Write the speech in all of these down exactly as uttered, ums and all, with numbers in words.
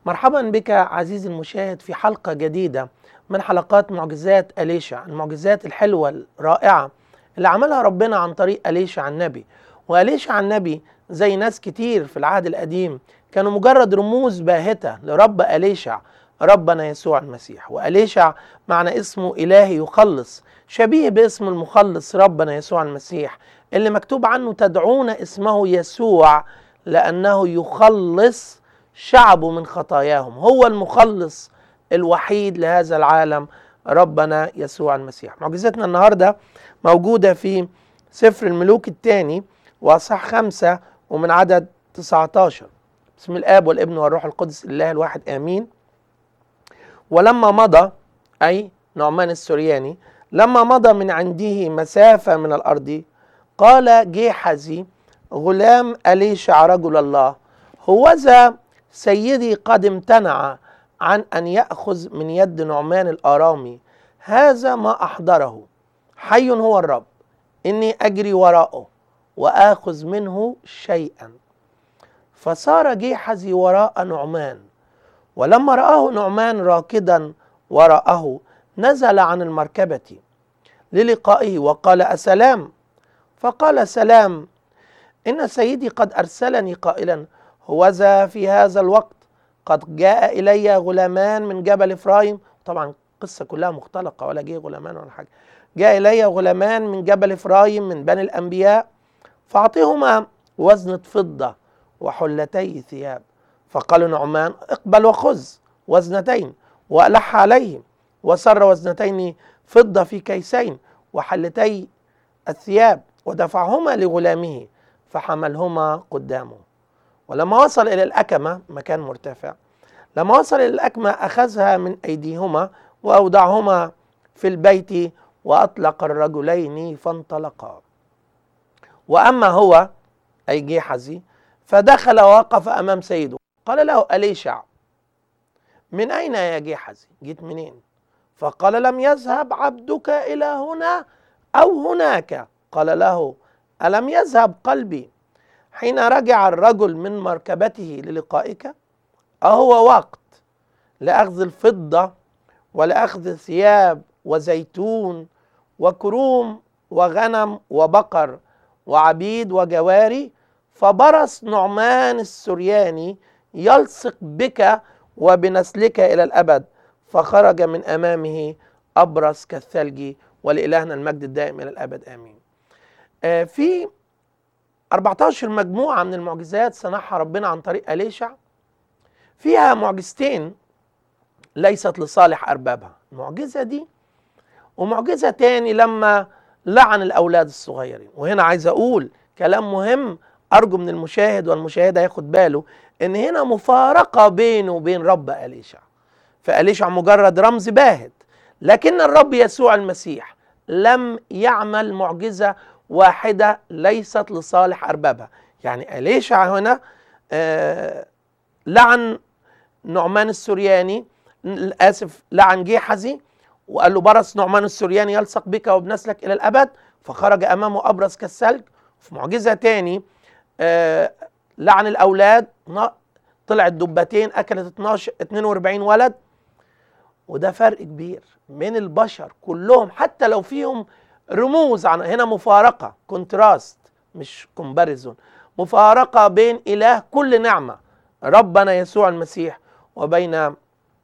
مرحبا بك عزيزي المشاهد في حلقة جديدة من حلقات معجزات أليشع، المعجزات الحلوة الرائعة اللي عملها ربنا عن طريق أليشع النبي. وأليشع النبي زي ناس كتير في العهد القديم كانوا مجرد رموز باهتة لرب أليشع، ربنا يسوع المسيح. وأليشع معنى اسمه إلهي يخلص، شبيه باسم المخلص ربنا يسوع المسيح اللي مكتوب عنه تدعون اسمه يسوع لأنه يخلص شعبه من خطاياهم. هو المخلص الوحيد لهذا العالم ربنا يسوع المسيح. معجزتنا النهاردة موجودة في سفر الملوك الثاني وأصحاح خمسة ومن عدد تسعة عشر. بسم الآب والابن والروح القدس الله الواحد آمين. ولما مضى، أي نعمان السورياني، لما مضى من عنده مسافة من الأرض، قال جيحزي غلام أليشع رجل الله: هوذا سيدي قد امتنع عن أن يأخذ من يد نعمان الآرامي هذا ما أحضره، حي هو الرب، إني أجري وراءه وآخذ منه شيئا. فصار جيحزي وراء نعمان، ولما رآه نعمان راكدا وراءه نزل عن المركبة للقائه وقال: أسلام؟ فقال: سلام، إن سيدي قد أرسلني قائلا: هوذا في هذا الوقت قد جاء إلي غلامان من جبل إفرايم. طبعا القصة كلها مختلقة، ولا جه غلامان ولا حاجة. جاء إلي غلامان من جبل إفرايم من بني الأنبياء، فأعطيهما وزنة فضة وحلتي ثياب. فقال نعمان: اقبل وخذ وزنتين. وألح عليهم وسر وزنتين فضة في كيسين وحلتي الثياب، ودفعهما لغلامه فحملهما قدامه. ولما وصل إلى الأكمة، مكان مرتفع، لما وصل إلى الأكمة أخذها من أيديهما وأودعهما في البيت، وأطلق الرجلين فانطلقا. وأما هو أي جيحزي فدخل ووقف أمام سيده. قال له أليشع: من أين يا جيحزي؟ جيت منين؟ فقال: لم يذهب عبدك إلى هنا أو هناك. قال له: ألم يذهب قلبي حين رجع الرجل من مركبته للقائك؟ أهو وقت لأخذ الفضة ولأخذ ثياب وزيتون وكروم وغنم وبقر وعبيد وجواري؟ فبرص نعمان السورياني يلصق بك وبنسلك إلى الأبد. فخرج من أمامه أبرص كالثلج، ولإلهنا المجد الدائم إلى الأبد آمين. آه في أربعة عشر مجموعة من المعجزات صنعها ربنا عن طريق أليشع، فيها معجزتين ليست لصالح أربابها، المعجزة دي ومعجزة تاني لما لعن الأولاد الصغيرين. وهنا عايز أقول كلام مهم، أرجو من المشاهد والمشاهدة ياخد باله إن هنا مفارقة بينه وبين رب أليشع. فأليشع مجرد رمز باهت، لكن الرب يسوع المسيح لم يعمل معجزة واحدة ليست لصالح أربابها. يعني أليشع هنا آه لعن نعمان السورياني، آسف لعن جيحزي، وقال له: برص نعمان السورياني يلصق بك وبنسلك إلى الأبد. فخرج أمامه أبرص كالثلج. في معجزة تاني آه لعن الأولاد، طلعت دبتين أكلت اتناشر اتنين واربعين ولد. وده فرق كبير من البشر كلهم، حتى لو فيهم رموز عن هنا مفارقة، كونتراست مش كومباريزون، مفارقة بين إله كل نعمة ربنا يسوع المسيح وبين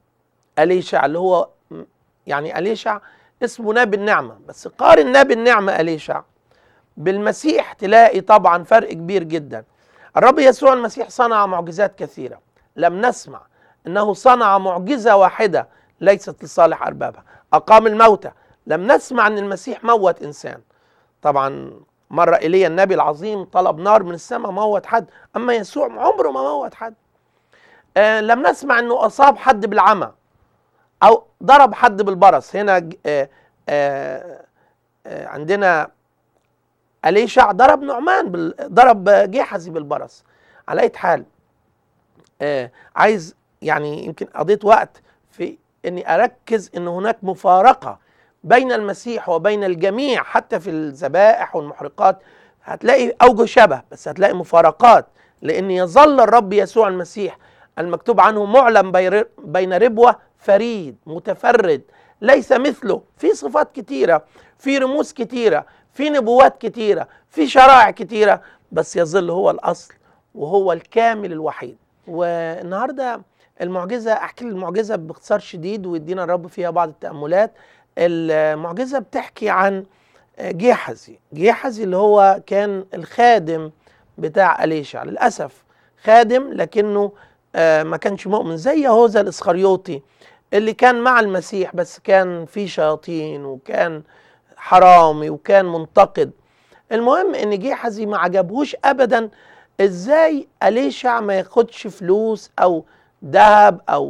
أليشع اللي هو يعني أليشع اسمه نبي النعمة، بس قارن نبي النعمة أليشع بالمسيح تلاقي طبعا فرق كبير جدا. الرب يسوع المسيح صنع معجزات كثيرة، لم نسمع أنه صنع معجزة واحدة ليست لصالح أربابها. أقام الموتى، لم نسمع أن المسيح موت إنسان. طبعا مرة إيليا النبي العظيم طلب نار من السماء موت حد، أما يسوع عمره ما موت حد. آه لم نسمع أنه أصاب حد بالعمى أو ضرب حد بالبرص. هنا آه آه آه عندنا أليشع ضرب نعمان بال... ضرب جيحزي بالبرص. على أي حال آه عايز يعني يمكن قضيت وقت في اني اركز ان هناك مفارقة بين المسيح وبين الجميع، حتى في الذبائح والمحرقات هتلاقي اوجه شبه، بس هتلاقي مفارقات، لان يظل الرب يسوع المسيح المكتوب عنه معلم بين ربوة فريد متفرد ليس مثله، في صفات كتيرة، في رموز كتيرة، في نبوات كتيرة، في شرائع كتيرة، بس يظل هو الأصل وهو الكامل الوحيد. والنهاردة المعجزة، أحكي المعجزة باختصار شديد ويدينا الرب فيها بعض التأملات. المعجزة بتحكي عن جيحزي. جيحزي اللي هو كان الخادم بتاع أليشع، للأسف خادم لكنه ما كانش مؤمن، زي يهوذا الإسخريوطي اللي كان مع المسيح بس كان فيه شياطين وكان حرامي وكان منتقد. المهم ان جيحزي ما عجبهوش ابدا ازاي أليشع ما ياخدش فلوس او ذهب او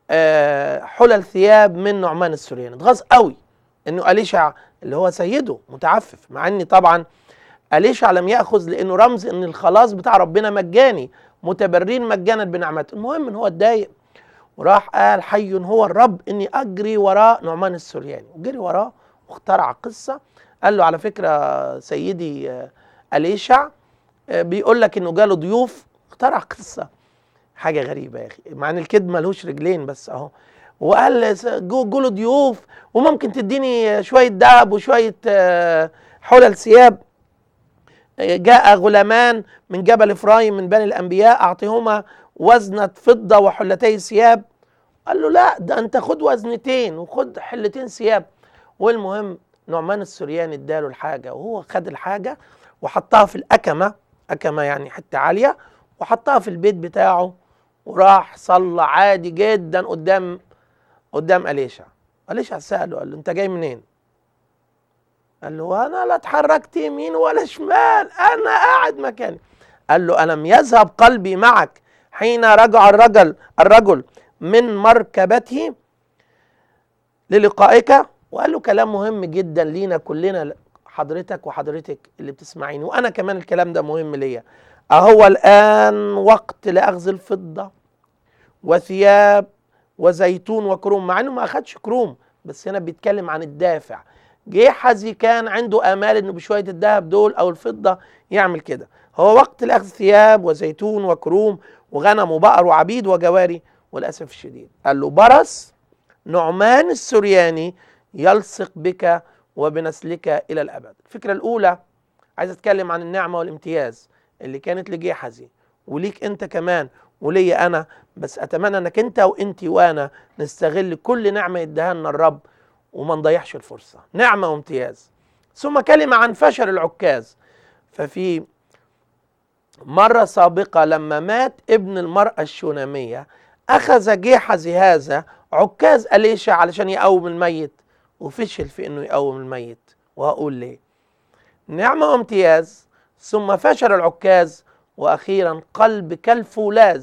حلل ثياب من نعمان السورياني. اتغاظ قوي انه أليشع اللي هو سيده متعفف، مع ان طبعا أليشع لم ياخذ لانه رمز ان الخلاص بتاع ربنا مجاني، متبرين مجانا بنعمته. المهم ان هو اتضايق وراح قال حي هو الرب اني اجري وراء نعمان السورياني، وجري وراه واخترع قصه. قال له على فكره سيدي أليشع بيقول لك انه جاله ضيوف، اخترع قصه. حاجه غريبه يا اخي، مع ان الكذب ملوش رجلين بس اهو. وقال جوله ضيوف وممكن تديني شويه ذهب وشويه حلل ثياب. جاء غلامان من جبل افرايم من بني الانبياء اعطيهما وزنة فضة وحلتي ثياب. قال له لا، ده انت خد وزنتين وخد حلتين ثياب. والمهم نعمان السورياني اداله الحاجة، وهو خد الحاجة وحطها في الأكمة، أكمة يعني حتة عالية، وحطها في البيت بتاعه وراح صلى عادي جدا قدام قدام أليشع. أليشع سأله قال له انت جاي منين؟ قال له انا لا اتحركت يمين ولا شمال، انا قاعد مكاني. قال له ألم يذهب قلبي معك حين رجع الرجل الرجل من مركبته للقائك؟ وقال له كلام مهم جدا لينا كلنا، حضرتك وحضرتك اللي بتسمعيني، وانا كمان الكلام ده مهم ليا. اهو الان وقت لاخذ الفضة وثياب وزيتون وكروم، مع انه ما اخدش كروم، بس هنا بيتكلم عن الدافع. جيحزي كان عنده امال انه بشويه الذهب دول او الفضه يعمل كده. هو وقت لاخذ ثياب وزيتون وكروم وغنم وبقر وعبيد وجواري. وللاسف الشديد قال له برص نعمان السورياني يلصق بك وبنسلك الى الابد. الفكره الاولى عايز اتكلم عن النعمه والامتياز اللي كانت لجيحزي وليك انت كمان وليا انا، بس اتمنى انك انت وانتي وانا نستغل كل نعمه يديها لنا الرب وما نضيعش الفرصه. نعمه وامتياز. ثم كلمه عن فشل العكاز. ففي مره سابقه لما مات ابن المراه الشوناميه اخذ جيحزي هذا عكاز أليشع علشان يقوم الميت، وفشل في انه يقوم الميت. وهقول ليه. نعمه وامتياز، ثم فشل العكاز، واخيرا قلب كالفولاذ